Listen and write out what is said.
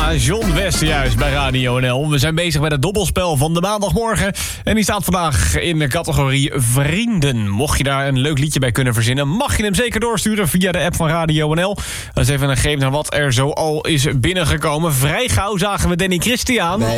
Ja, John Wester juist bij Radio NL. We zijn bezig met het dobbelspel van de maandagmorgen. En die staat vandaag in de categorie Vrienden. Mocht je daar een leuk liedje bij kunnen verzinnen, mag je hem zeker doorsturen via de app van Radio NL. Dat is even een greep naar wat er zo al is binnengekomen. Vrij gauw zagen we Danny Christian.